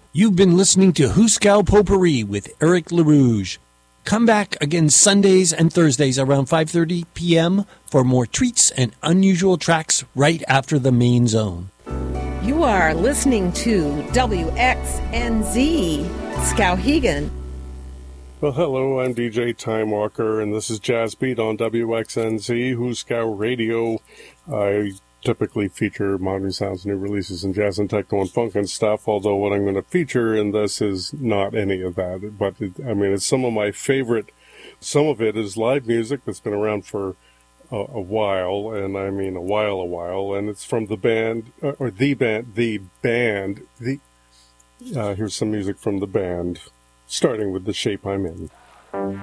You've been listening to Huskow Potpourri with Eric LaRouge. Come back again Sundays and Thursdays around 5:30 p.m. for more treats and unusual tracks right after the main zone. You are listening to WXNZ Skowhegan. Well, hello, I'm DJ Time Walker, and this is Jazz Beat on WXNZ, Huskow Radio. I typically feature modern sounds, new releases, and jazz and techno and funk and stuff, although what I'm going to feature in this is not any of that. But, it's some of my favorite. Some of it is live music that's been around for a while, and I mean a while, and it's from the band, here's some music from the band, starting with The Shape I'm In.